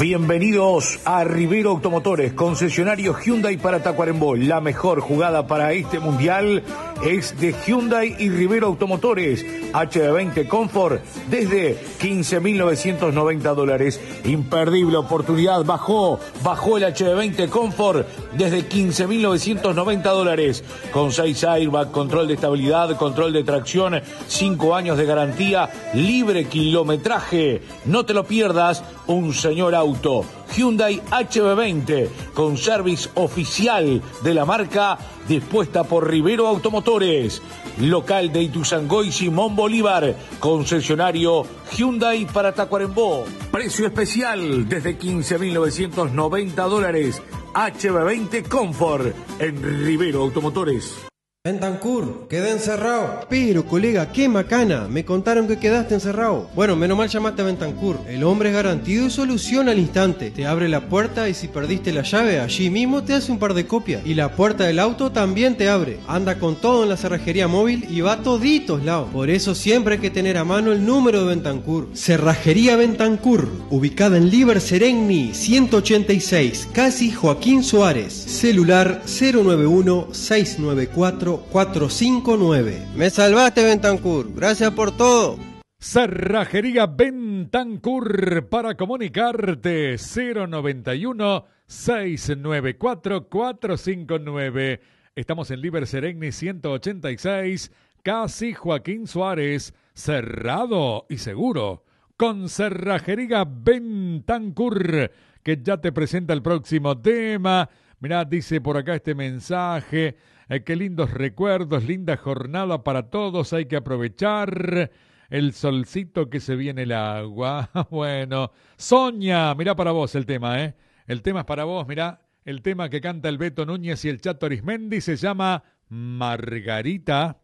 Bienvenidos a Rivero Automotores, concesionario Hyundai para Tacuarembó. La mejor jugada para este mundial es de Hyundai y Rivero Automotores. HB20 Comfort desde $15.990. Imperdible oportunidad, bajó el HB20 Comfort desde $15.990. Con 6 airbag, control de estabilidad, control de tracción, 5 años de garantía, libre kilometraje. No te lo pierdas, un señor auto. Hyundai HB20 con service oficial de la marca, dispuesta por Rivero Automotores. Local de Ituzaingó, Simón Bolívar. Concesionario Hyundai para Tacuarembó. Precio especial desde $15.990. HB20 Comfort en Rivero Automotores. Bentancur, quedé encerrado. Pero, colega, qué macana. Me contaron que quedaste encerrado. Bueno, menos mal llamaste a Bentancur. El hombre es garantido y soluciona al instante. Te abre la puerta y si perdiste la llave, allí mismo te hace un par de copias. Y la puerta del auto también te abre. Anda con todo en la cerrajería móvil y va a toditos lados. Por eso siempre hay que tener a mano el número de Bentancur. Cerrajería Bentancur, ubicada en Liber Seregni 186, casi Joaquín Suárez. Celular 091-694-459. Me salvaste, Bentancur. Gracias por todo. Cerrajería Bentancur para comunicarte 091-694-459. Estamos en Liber Seregni 186, casi Joaquín Suárez. Cerrado y seguro con Cerrajería Bentancur, que ya te presenta el próximo tema. Mirá, dice por acá este mensaje. Qué lindos recuerdos, linda jornada para todos, hay que aprovechar el solcito que se viene el agua. Bueno, Sonia, mirá para vos el tema, ¿eh? El tema es para vos, mirá, el tema que canta el Beto Núñez y el Chato Arismendi se llama Margarita.